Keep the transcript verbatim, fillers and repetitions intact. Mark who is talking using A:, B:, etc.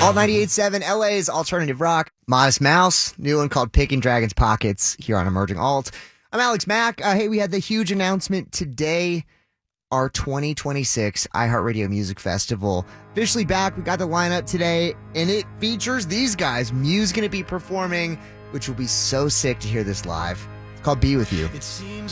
A: Alt ninety-eight point seven, L A's alternative rock. Modest Mouse, new one called Picking Dragon's Pockets here on Emerging Alt. I'm Alex Mack. Uh, hey, we had the huge announcement today. Our twenty twenty-six iHeartRadio Music Festival officially back. We got the lineup today, and it features these guys. Muse going to be performing, which will be so sick to hear this live. It's called Be With You.
B: It seems